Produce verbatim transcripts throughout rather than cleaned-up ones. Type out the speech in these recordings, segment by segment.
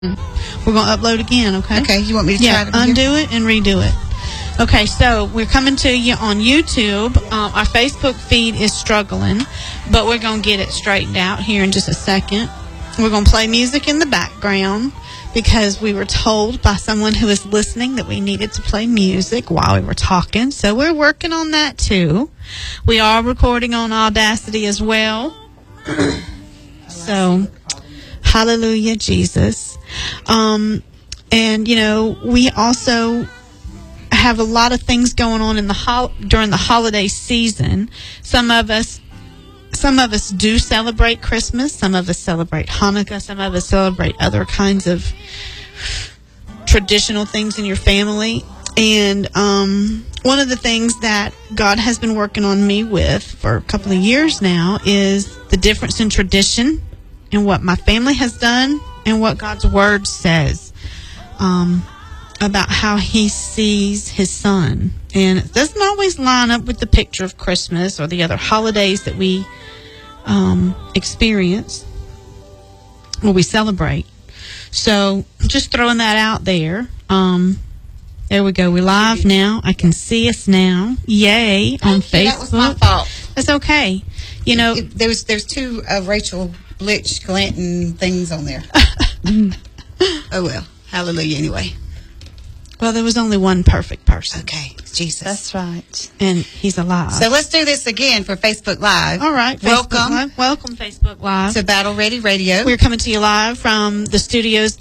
We're going to upload again, okay? Okay, you want me to yeah, try to undo it and redo it. Okay, so we're coming to you on YouTube. Um, our Facebook feed is struggling, but we're going to get it straightened out here in just a second. We're going to play music in the background because we were told by someone who was listening that we needed to play music while we were talking. So we're working on that too. We are recording on Audacity as well. So, hallelujah, Jesus. Um, and, you know, we also have a lot of things going on in the hol- during the holiday season. Some of us Some of us do celebrate Christmas. Some of us celebrate Hanukkah. Some of us celebrate other kinds of traditional things in your family. And um, one of the things that God has been working on me with for a couple of years now is the difference in tradition and what my family has done and what God's Word says um, about how He sees His Son. And it doesn't always line up with the picture of Christmas or the other holidays that we um, experience or we celebrate. So just throwing that out there. Um, there we go. We're live now. I can see us now. Yay on Facebook. That was my fault. That's okay. You know, it, there's there's two uh, Rachel Blitch Glanton things on there. Oh well, hallelujah. Anyway. Well, there was only one perfect person. Okay, Jesus. That's right. And He's alive. So let's do this again for Facebook Live. All right. Facebook Welcome. Live. Welcome, Facebook Live. To Battle Ready Radio. We're coming to you live from the studios,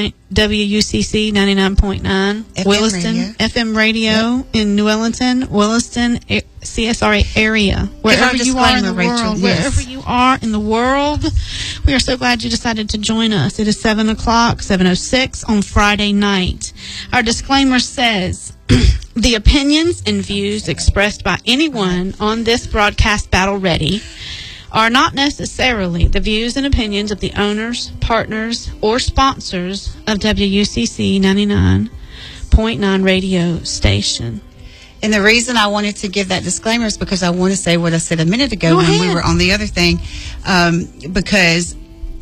W U C C ninety-nine point nine, F M Williston, radio. F M radio Yep. in New Ellington, Williston, C S R A area. Wherever you are in the Rachel, world, yes. wherever you are in the world, we are so glad you decided to join us. It is seven o'clock, seven oh six on Friday night. Our disclaimer says, the opinions and views expressed by anyone on this broadcast Battle Ready are not necessarily the views and opinions of the owners, partners, or sponsors of W U C C ninety-nine point nine radio station. And the reason I wanted to give that disclaimer is because I want to say what I said a minute ago Go when ahead. we were on the other thing, um, because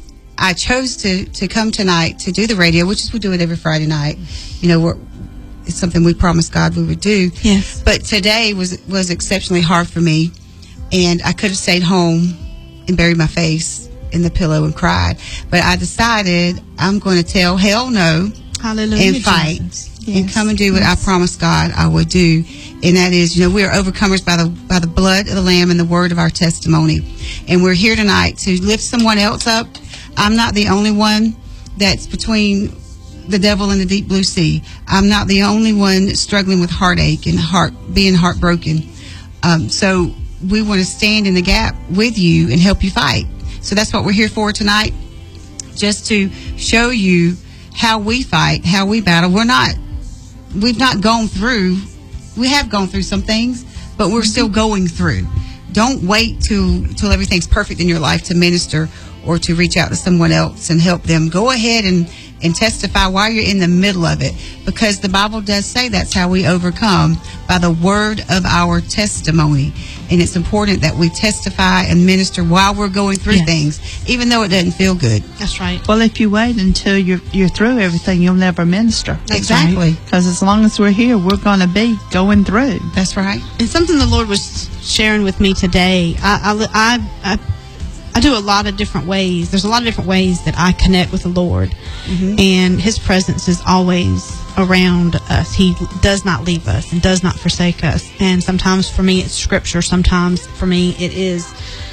I chose to, to come tonight to do the radio, which is we do it every Friday night. You know, we're, it's something we promised God we would do. Yes. But today was was exceptionally hard for me, and I could have stayed home and buried my face in the pillow and cried. But I decided I'm going to tell hell no Hallelujah, and fight Jesus. and Yes. come and do what Yes. I promised God I would do. And that is, you know, we are overcomers by the by the blood of the Lamb and the word of our testimony. And we're here tonight to lift someone else up. I'm not the only one that's between the devil and the deep blue sea. I'm not the only one struggling with heartache and heart being heartbroken. Um, so we want to stand in the gap with you and help you fight. So that's what we're here for tonight, just to show you how we fight, how we battle. We're not, we've not gone through, we have gone through some things, but we're still going through. Don't wait till, till everything's perfect in your life to minister or to reach out to someone else and help them. Go ahead and, and testify while you're in the middle of it, because the Bible does say that's how we overcome, by the word of our testimony. And it's important that we testify and minister while we're going through Yes. things, even though it doesn't feel good. That's right. Well, if you wait until you're you're through everything, you'll never minister. That's Exactly. Because as long as we're here, we're going to be going through. That's right. And something the Lord was sharing with me today. I, I, I, I, I do a lot of different ways. There's a lot of different ways that I connect with the Lord. Mm-hmm. And His presence is always around us. He does not leave us and does not forsake us. And sometimes for me it's scripture. Sometimes for me it is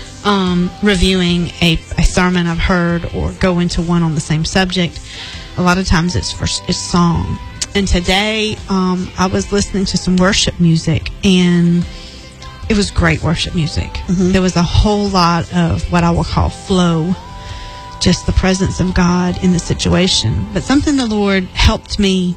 um, reviewing a, a sermon I've heard or going to one on the same subject. A lot of times it's for it's song. And today um, I was listening to some worship music, and it was great worship music. Mm-hmm. There was a whole lot of what I will call flow, just the presence of God in the situation. But something the Lord helped me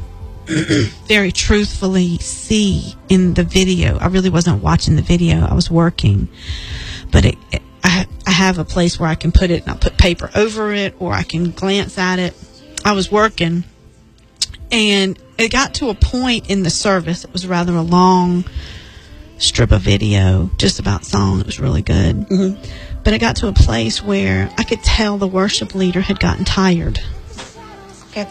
very truthfully see in the video. I really wasn't watching the video. I was working. But it, it, I, I have a place where I can put it, and I'll put paper over it, or I can glance at it. I was working, and it got to a point in the service. It was rather a long strip of video just about song. It was really good. Mm-hmm. But it got to a place where I could tell the worship leader had gotten tired.